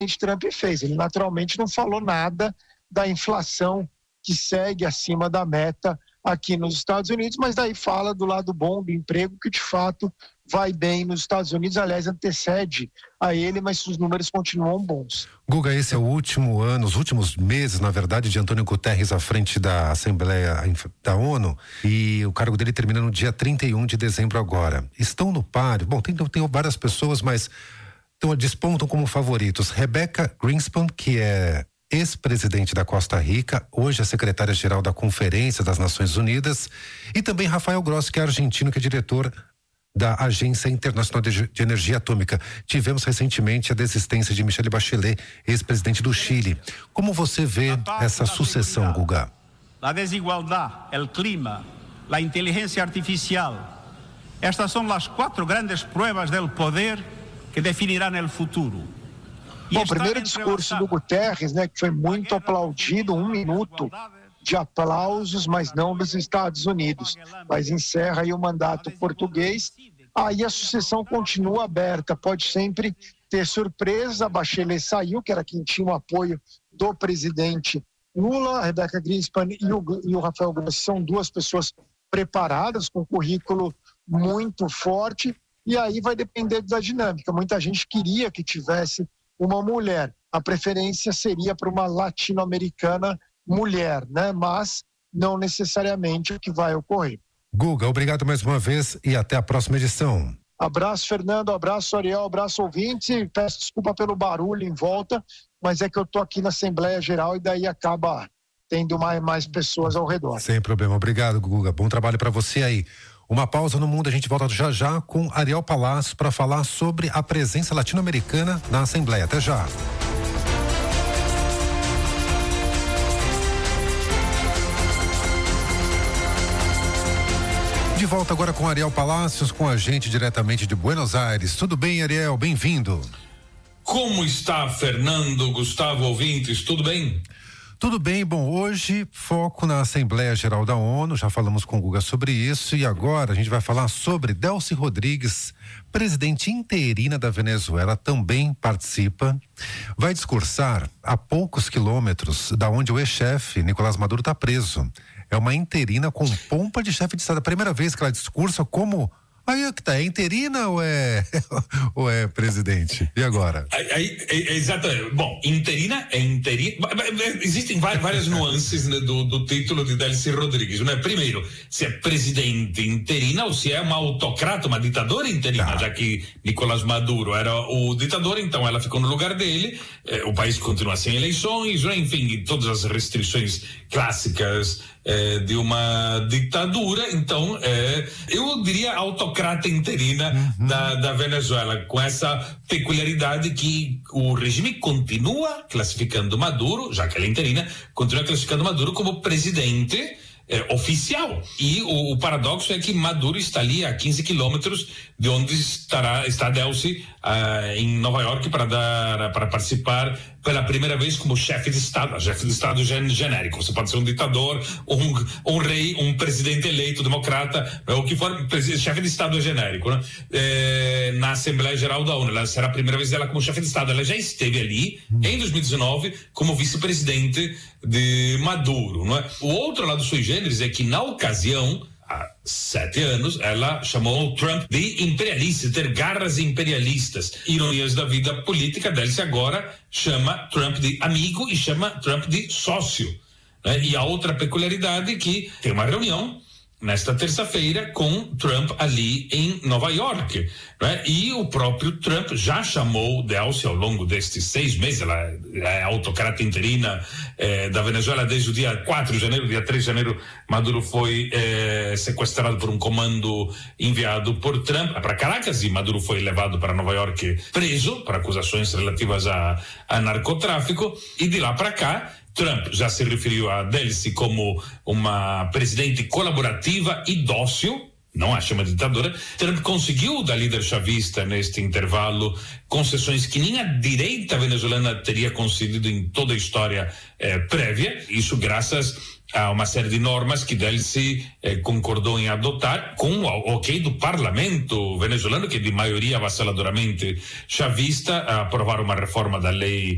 Trump fez. Ele naturalmente não falou nada da inflação que segue acima da meta aqui nos Estados Unidos, mas daí fala do lado bom do emprego, que de fato vai bem nos Estados Unidos, aliás, antecede a ele, mas os números continuam bons. Guga, esse é o último ano, os últimos meses, na verdade, de Antônio Guterres à frente da Assembleia da ONU, e o cargo dele termina no dia 31 de dezembro agora. Estão no páreo, bom, tem várias pessoas, mas despontam como favoritos. Rebecca Greenspan, que é ex-presidente da Costa Rica, hoje é secretária-geral da Conferência das Nações Unidas, e também Rafael Grossi, que é argentino, que é diretor da Agência Internacional de Energia Atômica. Tivemos recentemente a desistência de Michelle Bachelet, ex-presidente do Chile. Como você vê essa sucessão, Guga? A desigualdade, o clima, a inteligência artificial. Estas são as 4 grandes pruebas do poder que definirão o futuro. Bom, o primeiro discurso do Guterres, né, que foi muito aplaudido, 1 minuto de aplausos, mas não dos Estados Unidos, mas encerra aí o mandato português. Aí a sucessão continua aberta, pode sempre ter surpresa. A Bachelet saiu, que era quem tinha o apoio do presidente Lula. A Rebecca Greenspan e o Rafael Grossi são 2 pessoas preparadas, com currículo muito forte, e aí vai depender da dinâmica. Muita gente queria que tivesse uma mulher, a preferência seria para uma latino-americana mulher, né? Mas não necessariamente o que vai ocorrer. Guga, obrigado mais uma vez e até a próxima edição. Abraço, Fernando, abraço, Ariel, abraço, ouvintes, e peço desculpa pelo barulho em volta, mas é que eu tô aqui na Assembleia Geral e daí acaba tendo mais pessoas ao redor. Sem problema, obrigado, Guga, bom trabalho para você aí. Uma pausa no mundo, a gente volta já com Ariel Palácio para falar sobre a presença latino-americana na Assembleia. Até já. De volta agora com Ariel Palácios, com a gente diretamente de Buenos Aires. Tudo bem, Ariel? Bem-vindo. Como está, Fernando, Gustavo, ouvintes? Tudo bem? Tudo bem, bom, hoje foco na Assembleia Geral da ONU, já falamos com o Guga sobre isso, e agora a gente vai falar sobre Delcy Rodrigues, presidente interina da Venezuela, também participa, vai discursar a poucos quilômetros da onde o ex-chefe Nicolás Maduro está preso. É uma interina com pompa de chefe de Estado, a primeira vez que ela discursa como... Aí é que tá, é interina ou é presidente? E agora? Exatamente. Bom, interina é interina. Existem várias nuances, né, do título de Delcy Rodrigues, né? Primeiro, se é presidente interina ou se é uma autocrata, uma ditadora interina, já que Nicolás Maduro era o ditador, então ela ficou no lugar dele, o país continua sem eleições, né? Enfim, todas as restrições clássicas de uma ditadura, então eu diria autocrata interina da Venezuela, com essa peculiaridade que o regime continua classificando Maduro, já que ela é interina, continua classificando Maduro como presidente oficial. E o paradoxo é que Maduro está ali a 15 quilômetros de onde está Delcy, em Nova York, para participar pela primeira vez como chefe de Estado genérico. Você pode ser um ditador, um rei, um presidente eleito, democrata, o que for, chefe de Estado genérico, né? Na Assembleia Geral da ONU. Ela será a primeira vez dela como chefe de Estado. Ela já esteve ali em 2019 como vice-presidente de Maduro, não é? O outro lado sui generis é que, na ocasião, há 7 anos, ela chamou Trump de imperialista, ter garras imperialistas. Ironias da vida política dele, agora chama Trump de amigo e chama Trump de sócio, né? E a outra peculiaridade é que tem uma reunião nesta terça-feira com Trump ali em Nova York, né? E o próprio Trump já chamou Delcy ao longo destes 6 meses. Ela é autocrata interina da Venezuela desde o dia 4 de janeiro, dia 3 de janeiro Maduro foi sequestrado por um comando enviado por Trump para Caracas, e Maduro foi levado para Nova York preso por acusações relativas a narcotráfico, e de lá para cá Trump já se referiu a Delcy como uma presidente colaborativa e dócil, não a chama de ditadora. Trump conseguiu da líder chavista neste intervalo concessões que nem a direita venezuelana teria concedido em toda a história prévia, isso graças a uma série de normas que Delcy concordou em adotar, com o ok do parlamento venezuelano, que de maioria avassaladoramente chavista, aprovar uma reforma da lei